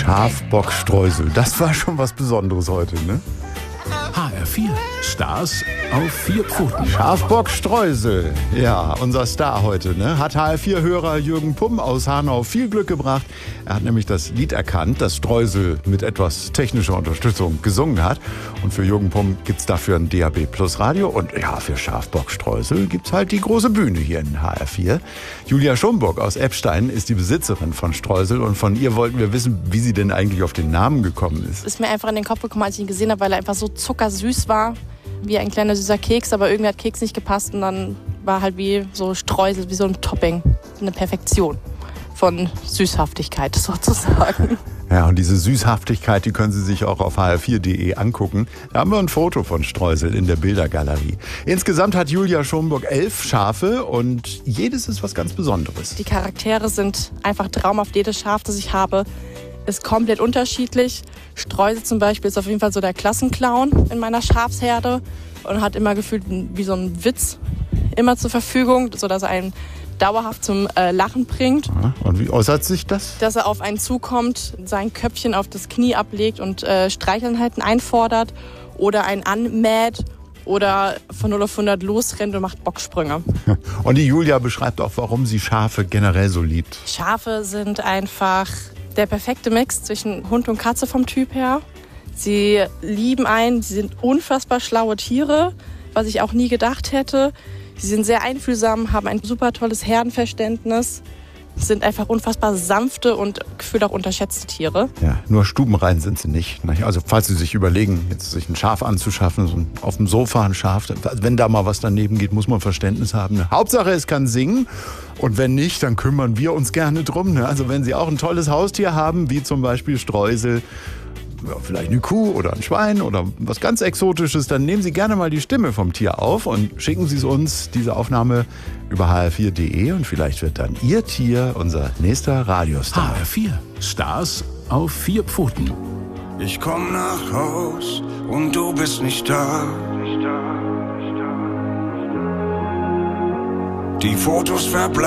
Schafbockstreusel, das war schon was Besonderes heute, ne? HR4, Stars auf 4 Pfoten. Schafbockstreusel, ja, unser Star heute, ne? Hat HR4-Hörer Jürgen Pumm aus Hanau viel Glück gebracht. Er hat nämlich das Lied erkannt, das Streusel mit etwas technischer Unterstützung gesungen hat. Und für Jürgen Pumm gibt's dafür ein DAB Plus Radio. Und ja, für Schafbockstreusel gibt's halt die große Bühne hier in HR4. Julia Schomburg aus Eppstein ist die Besitzerin von Streusel. Und von ihr wollten wir wissen, wie sie denn eigentlich auf den Namen gekommen ist. Ist mir einfach in den Kopf gekommen, als ich ihn gesehen habe, weil er einfach so zuckersüß war. Wie ein kleiner süßer Keks, aber irgendwie hat Keks nicht gepasst. Und dann war halt wie so Streusel, wie so ein Topping. Eine Perfektion von Süßhaftigkeit sozusagen. Ja, und diese Süßhaftigkeit, die können Sie sich auch auf hr4.de angucken. Da haben wir ein Foto von Streusel in der Bildergalerie. Insgesamt hat Julia Schomburg 11 Schafe und jedes ist was ganz Besonderes. Die Charaktere sind einfach traumhaft. Jedes Schaf, das ich habe, ist komplett unterschiedlich. Streusel zum Beispiel ist auf jeden Fall so der Klassenclown in meiner Schafsherde und hat immer gefühlt wie so ein Witz immer zur Verfügung, sodass er einen dauerhaft zum Lachen bringt. Und wie äußert sich das? Dass er auf einen zukommt, sein Köpfchen auf das Knie ablegt und Streicheleinheiten einfordert oder einen anmäht oder von 0 auf 100 losrennt und macht Bocksprünge. Und die Julia beschreibt auch, warum sie Schafe generell so liebt. Schafe sind einfach der perfekte Mix zwischen Hund und Katze vom Typ her. Sie lieben einen, sie sind unfassbar schlaue Tiere, was ich auch nie gedacht hätte. Sie sind sehr einfühlsam, haben ein super tolles Herdenverständnis, sind einfach unfassbar sanfte und gefühlt auch unterschätzte Tiere. Ja, nur stubenrein sind sie nicht. Also falls Sie sich überlegen, jetzt sich ein Schaf anzuschaffen, so auf dem Sofa ein Schaf, wenn da mal was daneben geht, muss man Verständnis haben. Hauptsache, es kann singen. Und wenn nicht, dann kümmern wir uns gerne drum. Also wenn Sie auch ein tolles Haustier haben, wie zum Beispiel Streusel, ja, vielleicht eine Kuh oder ein Schwein oder was ganz Exotisches, dann nehmen Sie gerne mal die Stimme vom Tier auf und schicken Sie es uns, diese Aufnahme, über hr4.de und vielleicht wird dann Ihr Tier unser nächster Radiostar. HR4, Stars auf 4 Pfoten. Ich komm nach Haus und du bist nicht da. Die Fotos verbleiben.